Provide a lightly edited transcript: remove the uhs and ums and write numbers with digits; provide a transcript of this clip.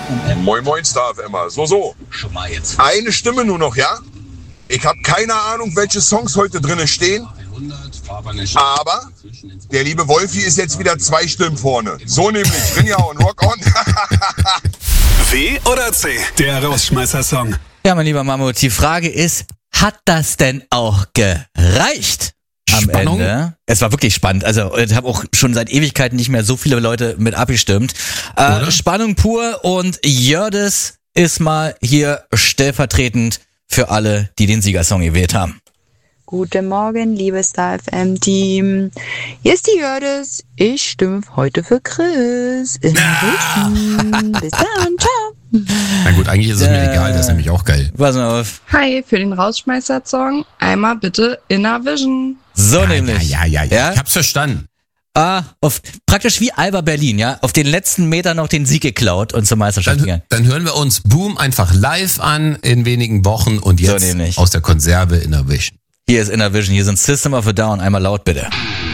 Moin Moin Star FM. So. Eine Stimme nur noch, ja? Ich habe keine Ahnung, welche Songs heute drin stehen. Aber der liebe Wolfi ist jetzt wieder 2 Stimmen vorne. So nämlich. Rinja und Rock On. W oder C? Der Rausschmeißer-Song. Ja, mein lieber Mammut, die Frage ist, hat das denn auch gereicht? Am Spannung? Ende. Es war wirklich spannend. Also ich habe auch schon seit Ewigkeiten nicht mehr so viele Leute mit abgestimmt. Spannung pur und Jördis ist mal hier stellvertretend für alle, die den Siegersong gewählt haben. Guten Morgen, liebes Star FM Team. Hier ist die Jördis. Ich stimme heute für Chris. Bis dann, ciao. Na gut, eigentlich ist es mir egal, das ist nämlich auch geil. Pass mal auf. Hi, für den Rausschmeißer-Song einmal bitte Inner Vision. So nämlich. Ja. Ja? Ich hab's verstanden. Praktisch wie Alba Berlin, ja, auf den letzten Meter noch den Sieg geklaut und zur Meisterschaft gegangen. Dann hören wir uns Boom einfach live an in wenigen Wochen und jetzt So nämlich. aus der Konserve Inner Vision. Hier ist Inner Vision, hier sind System of a Down. Einmal laut bitte.